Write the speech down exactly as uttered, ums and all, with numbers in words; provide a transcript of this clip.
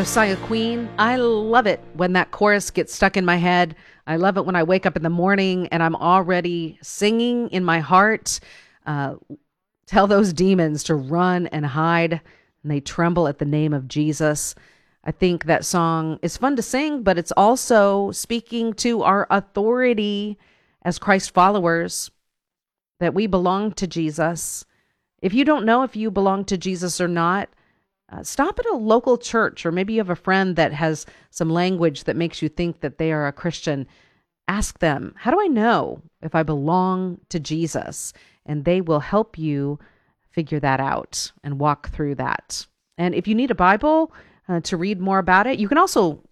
Josiah Queen. I love it when that chorus gets stuck in my head. I love it when I wake up in the morning and I'm already singing in my heart. Uh, tell those demons to run and hide, and they tremble at the name of Jesus. I think that song is fun to sing, but it's also speaking to our authority as Christ followers, that we belong to Jesus. If you don't know if you belong to Jesus or not, Uh, stop at a local church, or maybe you have a friend that has some language that makes you think that they are a Christian. Ask them, how do I know if I belong to Jesus? And they will help you figure that out and walk through that. And if you need a Bible uh, to read more about it, you can also